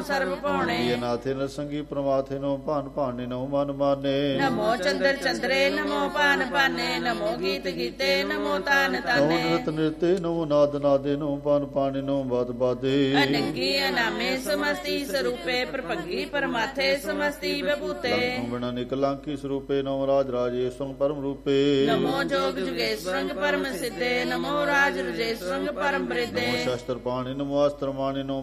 ਸਰਬ ਭਾਉਣੇ। ਇਹ ਨਾਥੇ ਨਰਸੰਗੀ ਪ੍ਰਮਾਥੇ ਨੋ ਭਾਨ ਭਾਣੇ ਨੋ ਮਨ ਮਾਨੇ। ਨਮੋ ਚੰਦਰ ਚੰਦਰੇ ਨਮੋ ਭਾਨ ਭਾਨੇ। ਨਮੋ ਗੀਤ ਗੀਤੇ ਨਮੋ ਤਾਨ ਤਾਨੇ। ਨਮੋ ਨ੍ਰਿਤ ਨ੍ਰਿਤੇ ਨਮੋ ਨਾਦ ਨਾਦੇ ਨੋ ਭਾਨ ਭਾਣੇ ਨੋ ਬਾਦ ਬਾਦੇ। ਅਨੰਗੀ ਅਨਾਮੇ ਸਮਸਤੀ ਸਰੂਪੇ ਪ੍ਰਭੰਗੀ ਪਰਮਾਥੇ ਸਮਸਤੀ ਬਭੂਤੇ। ਬਿਨਾ ਨਿਕਲਾਂਕੀ ਸਰੂਪੇ ਨੋ ਰਾਜ ਰਾਜੇਸ਼ੰ ਪਰਮ ਰੂਪੇ। ਨਮੋ ਜੋਗ ਜੁਗੇਸ਼ਵਰੰ ਪਰਮ ਸਿੱਧੇ। ਨਮੋ ਰਾਜ ਰਜੇਸ਼ਵਰੰ ਪਰਮ ਬ੍ਰਿਧੇ। ਨਮੋ ਸ਼ਸਤਰ ਪਾਣੀ ਨਮੋ ਅਸਤਰ ਮਾਣੇ ਨੋ